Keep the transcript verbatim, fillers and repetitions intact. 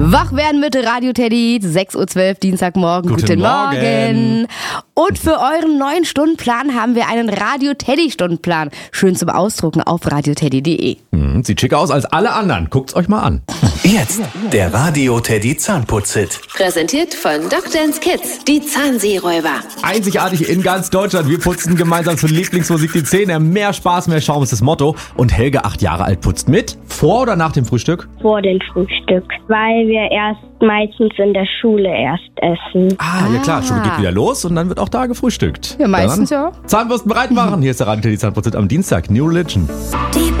Wach werden mit Radio Teddy, sechs Uhr zwölf, Dienstagmorgen. Guten, Guten Morgen. Morgen. Und für euren neuen Stundenplan haben wir einen Radio Teddy Stundenplan. Schön zum Ausdrucken auf radioteddy punkt de. Hm, sieht schicker aus als alle anderen. Guckt's euch mal an. Jetzt der Radio Teddy Zahnputz-Hit. Präsentiert von Doktor's Kids, die Zahnseeräuber. Einzigartig in ganz Deutschland. Wir putzen gemeinsam zur Lieblingsmusik die Zähne. Mehr Spaß, mehr Schaum ist das Motto. Und Helge, acht Jahre alt, putzt mit. Vor oder nach dem Frühstück? Vor dem Frühstück, weil wir erst meistens in der Schule erst essen. Ah, ja klar, Schule geht wieder los und dann wird auch da gefrühstückt. Ja, meistens Dann ja. Zahnbürsten bereit machen. Hier ist der Radio Teddy Zahnputz am Dienstag. New Religion. Die